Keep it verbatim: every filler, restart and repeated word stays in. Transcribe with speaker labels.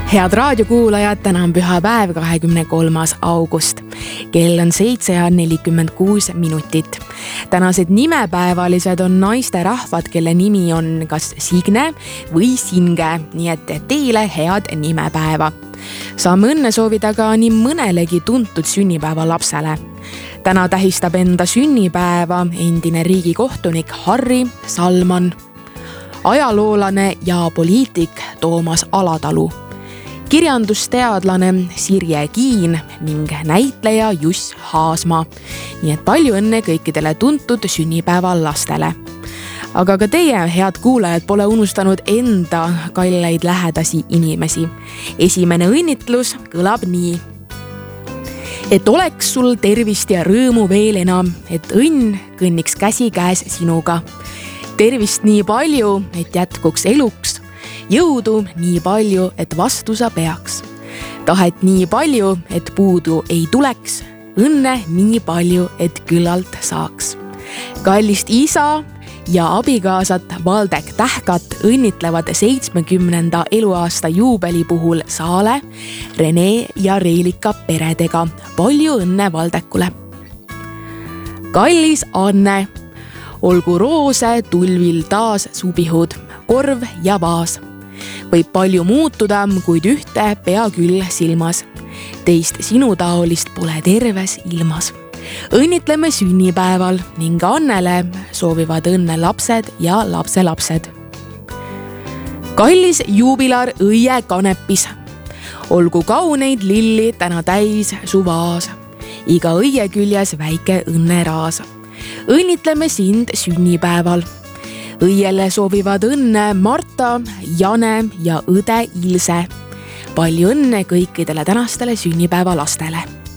Speaker 1: Head raadiokuulajad, täna on pühapäev, kahekümne kolmas august. Kell on seitse ja nelikümmend kuus minutit. Tänased nimepäevalised on naisterahvad, kelle nimi on kas Signe või Singe, nii et teile head nimepäeva. Saame õnne soovida ka nii mõnelegi tuntud sünnipäeva lapsele. Täna tähistab enda sünnipäeva endine riigikohtunik Harri Salman, ajaloolane ja poliitik Toomas Alatalu, kirjandusteadlane Sirje Kiin ning näitleja Juss Haasma. Nii et palju õnne kõikidele tuntud sünnipäeva lastele. Aga ka teie, head kuulajad, pole unustanud enda kalleid lähedasi inimesi. Esimene õnnitlus kõlab nii. Et oleks sul tervist ja rõõmu veel enam, et õnn kõnniks käsi käes sinuga. Tervist nii palju, et jätkuks eluks. Jõudu nii palju, et vastu sa peaks. Tahet nii palju, et puudu ei tuleks. Õnne nii palju, et küllalt saaks. Kallist isa ja abikaasat Valdek Tähkat õnnitlevad seitsmekümnenda eluaasta juubeli puhul Saale, Rene ja Reelika peredega. Palju õnne Valdekule. Kallis Anne, olgu roose tulvil taas subihud, korv ja vaas. Võib palju muutuda, kuid ühte pea küll silmas. Teist sinu taolist pole terves ilmas. Õnnitleme sünnipäeval ning Annele soovivad õnne lapsed ja lapselapsed. Kallis juubilar õie kanepis. Olgu kauneid lilli täna täis su vaas. Iga õie küljes väike õnneraas. Õnnitleme sind sünnipäeval. Õiele soovivad õnne Marta, Jane ja õde Ilse. Palju õnne kõikidele tänastele sünnipäeva lastele.